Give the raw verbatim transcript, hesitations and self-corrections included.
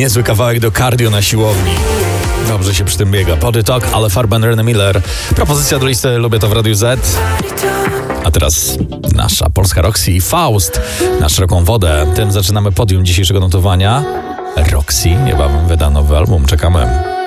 Niezły kawałek do cardio na siłowni. Dobrze się przy tym biega. Body Talk, ale Farben, Renee Miller. Propozycja do listy Lubię to w Radiu Z. A teraz nasza polska Roxy i Faust na szeroką wodę. Tym zaczynamy podium dzisiejszego notowania. Roxy niebawem wyda nowy album. Czekamy.